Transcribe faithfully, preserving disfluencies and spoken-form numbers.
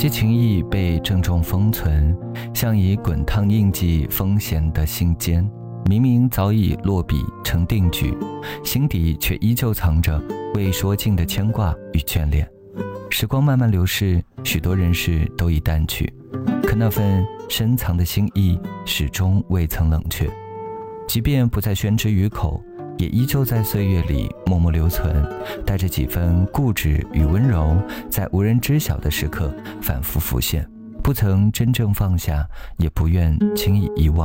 些情谊被郑重封存，像以滚烫印记封闲的信笺，明明早已落笔成定局，心底却依旧藏着未说尽的牵挂与眷恋。时光慢慢流逝，许多人事都已淡去，可那份深藏的心意始终未曾冷却，即便不再宣之于口，也依旧在岁月里默默留存，带着几分固执与温柔，在无人知晓的时刻反复浮现，不曾真正放下，也不愿轻易遗忘。